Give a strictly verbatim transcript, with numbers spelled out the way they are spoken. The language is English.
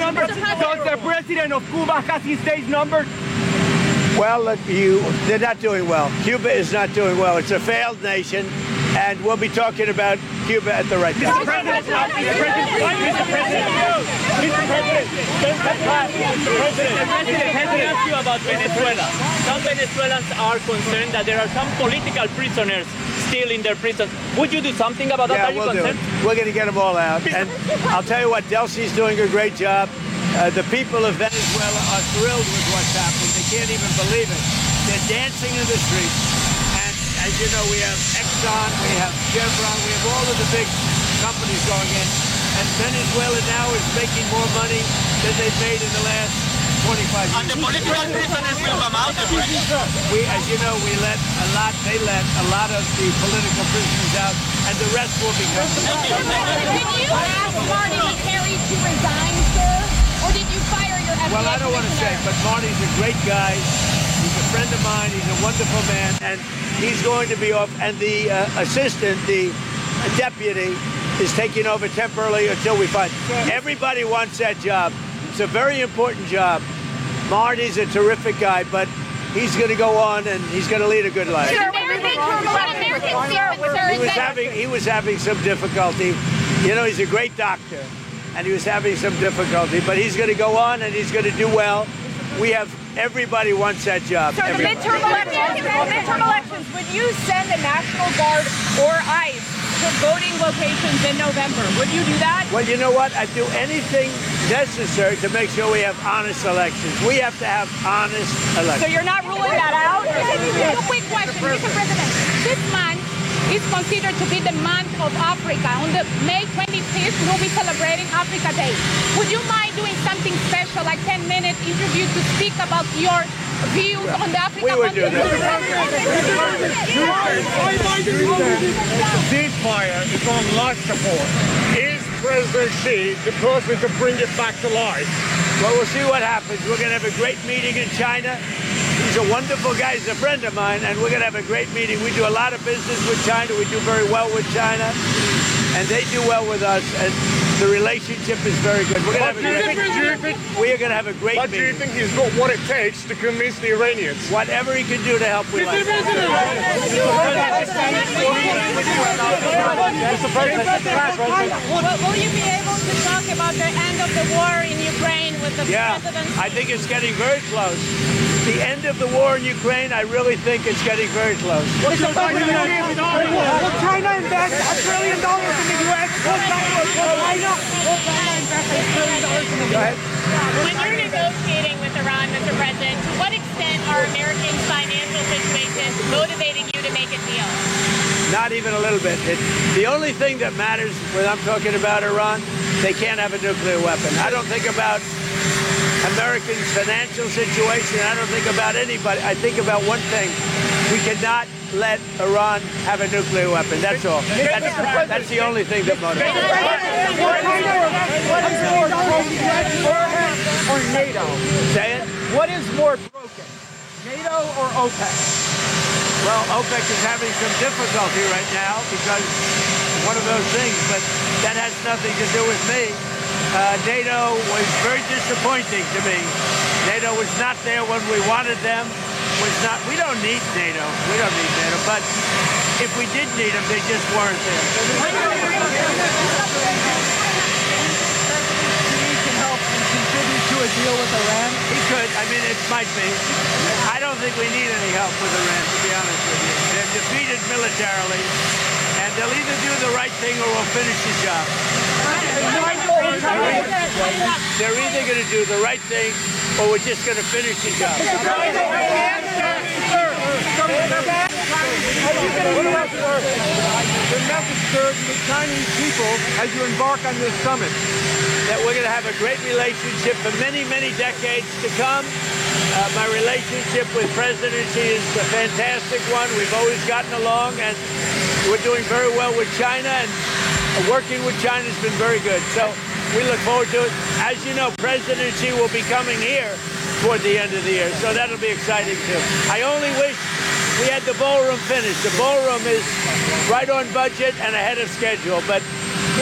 number? Does the president of Cuba has his days numbered? Well, look, you, they're not doing well. Cuba is not doing well. It's a failed nation, and we'll be talking about Cuba at the right time. Mister President, Mister President, Mister President, Mister President, Mister President, Let me ask you about Venezuela. Some Venezuelans are concerned that there are some political prisoners still in their prisons. Would you do something about that? Yeah, Are you we'll do it. concerned? We're going to get them all out. And I'll tell you what, Delcy's doing a great job. Uh, the people of Venezuela are thrilled with what's happening. They can't even believe it. They're dancing in the streets. And as you know, we have Exxon, we have Chevron, we have all of the big companies going in. And Venezuela now is making more money than they've made in the last twenty-five years. And the political prisoners will come out, the president. We, as you know, we let a lot, they let a lot of the political prisoners out, and the rest will be coming. Mister President, did you ask Marty McCary to resign, sir? Or did you fire your F B I Well, I don't want to say, but Marty's a great guy. He's a friend of mine. He's a wonderful man, and he's going to be off. And the uh, assistant, the deputy, is taking over temporarily until we find. Everybody wants that job. It's a very important job. Marty's a terrific guy, but he's going to go on and he's going to lead a good life. Sir, American, American He was having he was having some difficulty. You know, he's a great doctor, and he was having some difficulty, but he's going to go on and he's going to do well. We have everybody wants that job. Sir, the midterm elections, midterm elections, would you send the National Guard or ICE to voting locations in November? Would you do that? Well, you know what? I'd do anything necessary to make sure we have honest elections. We have to have honest elections. So you're not ruling that out? A quick question, Mister President. This month is considered to be the month of Africa. On the May twenty-fifth, we'll be celebrating Africa Day. Would you mind doing something special, like ten minute interview to speak about your views on the Africa? We would do that. Ceasefire is on life support. Is President Xi the person to bring it back to life? Well, we'll see what happens. We're going to have a great meeting in China. He's a wonderful guy. He's a friend of mine, and we're going to have a great meeting. We do a lot of business with China. We do very well with China, and they do well with us, and the relationship is very good. We're going to have a great, do you think, we are going to have a great but do you meeting. think he's got what it takes to convince the Iranians? Whatever he can do to help, we like. Will you be able to talk about the end of the war in Ukraine with the Yeah, president? I think it's getting very close. The end of the war in Ukraine, I really think it's getting very close. Will China invest a trillion dollars in the U S? Will China invest a trillion dollars in the Go U S? ahead. When you're negotiating with Iran, Mister President, to what extent are Americans' financial situations motivating you to make a deal? Not even a little bit. It, the only thing that matters when I'm talking about Iran, they can't have a nuclear weapon. I don't think about Americans' financial situation. I don't think about anybody. I think about one thing. We cannot let Iran have a nuclear weapon. That's all. That's, that's the only thing that motivates. Or NATO? Say it? What is more broken, NATO or OPEC? Well, OPEC is having some difficulty right now because one of those things, but that has nothing to do with me. Uh, NATO was very disappointing to me. NATO was not there when we wanted them. Was not. We don't need NATO. We don't need NATO. But if we did need them, they just weren't there. Can help and contribute to a deal with Iran? He could. I mean, it might be. I don't think we need any help with Iran, to be honest with you. They're defeated militarily, and they'll either do the right thing or we'll finish the job. They're either going to do the right thing or we're just going to finish the job. The message, sir, to the Chinese people as you embark on this summit. That we're going to have a great relationship for many, many decades to come. Uh, my relationship with President Xi is a fantastic one. We've always gotten along, and we're doing very well with China, and working with China has been very good. So we look forward to it. As you know, President Xi will be coming here toward the end of the year, so that'll be exciting too. I only wish we had the ballroom finished. The ballroom is right on budget and ahead of schedule, but